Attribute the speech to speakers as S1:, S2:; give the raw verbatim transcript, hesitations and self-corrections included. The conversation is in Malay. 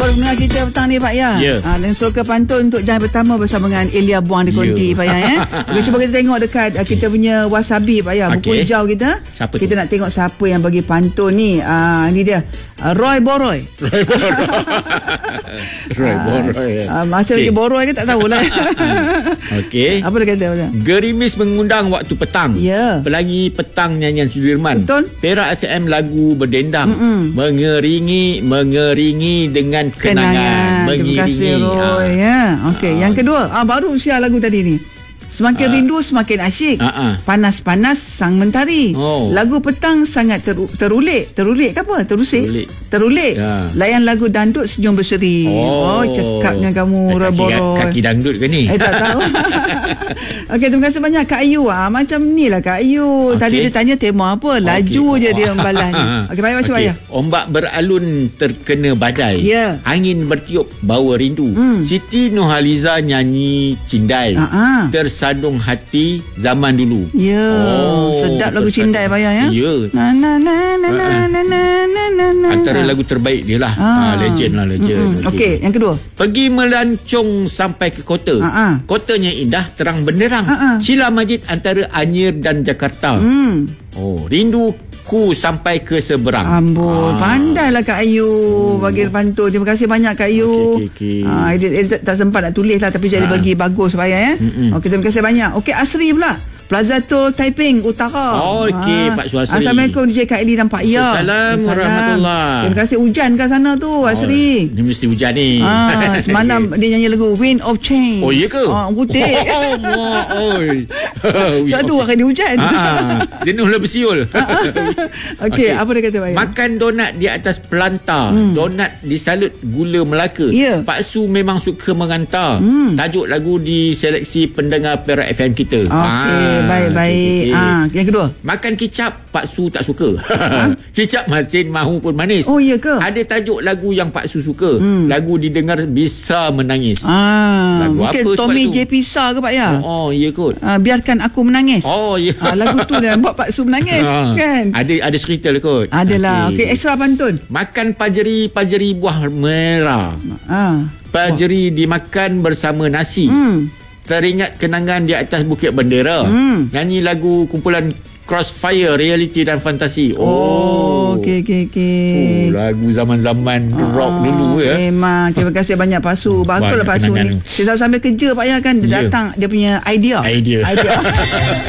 S1: Khabar pendengar kita petang ni Pak Ya.
S2: Yeah.
S1: Ha, dan Suruh Pantun untuk jam pertama bersama dengan Elia Buang di Konti yeah. Pak Ya. Eh? Okay, cuba kita tengok dekat okay. kita punya wasabi Pak Ya. Buku
S2: okay.
S1: hijau kita.
S2: Siapa
S1: kita
S2: tu?
S1: nak tengok siapa yang bagi pantun ni. Ah, ini dia. Uh, Roy Boroy.
S2: Roy Boroy. Roy Boroy.
S1: Uh, masa okay. lagi Boroy ke tak tahulah.
S2: Okey.
S1: Apa dia kata? Apa?
S2: Gerimis mengundang waktu petang.
S1: Ya. Yeah.
S2: Pelagi petang nyanyian Sudirman.
S1: Betul.
S2: Perak F M lagu berdendam. Mm-mm. Mengeringi, mengeringi dengan kenangan. kenangan.
S1: Terima kasih Roy. Ha. Ya. Okey, ha. Yang kedua, ah baru siar lagu tadi ni. Semakin uh, rindu semakin asyik. Uh, uh. Panas-panas sang mentari. Oh. Lagu petang sangat ter, terulik. Terulik ke apa? Terusik. Terulik. Terulik. Ya. Layan lagu dandut senyum berseri. Oh, oh cekapnya kamu Roy Boroy.
S2: Kaki dangdut ke ni?
S1: Eh tak tahu. Okey, terima kasih banyak Kak Ayu. Ah macam ni lah Kak Ayu. Okay. Tadi dia tanya tema apa? Laju okay. je dia membalas ni. Okey, baik macam okay. Ayah.
S2: Ombak beralun terkena badai.
S1: Yeah.
S2: Angin bertiup bawa rindu. Hmm. Siti Nurhaliza nyanyi Cindai. Uh-huh. Tersadung hati zaman dulu.
S1: Ya. Oh, sedap lagu Cindai Pak Ya ya.
S2: Ya.
S1: Na na na na na na na na na.
S2: Antara lagu terbaik dia lah. Ah. Ha, legend lah legend.
S1: Okey, okay. Yang kedua. Pergi
S2: melancong sampai ke kota. Uh-huh. Kotanya indah terang benderang. Uh-huh. Sheila Majid antara Anyer dan Jakarta. Hmm. Oh, rindu ku sampai ke seberang.
S1: Ambon, ah. pandailah Kak Ayu oh. bagi pantun. Terima kasih banyak Kak Ayu. Okay, okay, okay. Ah, dia, dia, dia tak sempat nak tulis lah tapi jadi ah. bagi bagus supaya eh. Okey, terima kasih banyak. Okey, Asri pula. Plaza-Tol Taiping Utara.
S2: Oh, okey, Pak Suasri.
S1: Assalamualaikum D J Kak Eli dan Pak Ya.
S2: Assalamualaikum warahmatullahi.
S1: Terima kasih. Hujan kat sana tu, Asri.
S2: Oh, ni mesti hujan ni.
S1: Ah, semalam dia nyanyi lagu Wind of Change.
S2: Oh, iya ke?
S1: Ah, putih.
S2: Oh, oi.
S1: Sebab tu akan dia hujan.
S2: Ah, dia nulah bersiul.
S1: Okey, apa dia kata Pak Ya?
S2: Makan donat di atas pelantar. Hmm. Donat disalut gula Melaka. Yeah. Pak Su memang suka mengantar. Hmm. Tajuk lagu di seleksi pendengar Perak F M kita.
S1: Okey.
S2: Ah,
S1: baik-baik. Okay, okay. Ah, yang kedua.
S2: Makan kicap Pak Su tak suka. Kicap masin mahu pun manis.
S1: Oh, iya ke?
S2: Ada tajuk lagu yang Pak Su suka. Hmm. Lagu didengar bisa menangis.
S1: Ah, lagu mungkin apa Tommy J. Pisa ke Pak Ya?
S2: Oh, oh iya kot.
S1: Ah, biarkan aku menangis.
S2: Oh, iya.
S1: Ah, lagu tu yang buat Pak Su menangis. Ah, kan?
S2: Ada ada cerita lah kot.
S1: Adalah. Okey, okay, extra pantun.
S2: Makan pajeri-pajeri buah merah. Ah. Pajeri oh. dimakan bersama nasi. Hmm. Teringat kenangan di atas Bukit Bendera. Hmm. Nyanyi lagu kumpulan Crossfire, reality dan fantasi. Oh,
S1: oh okey okey okey.
S2: Oh, lagu zaman-zaman oh, rock dulu ya.
S1: Memang. Terima kasih banyak Pak Su. Baguslah Pak Su ni. Saya sambil kerja Pak Ya kan dia yeah. datang dia punya idea.
S2: Idea. idea.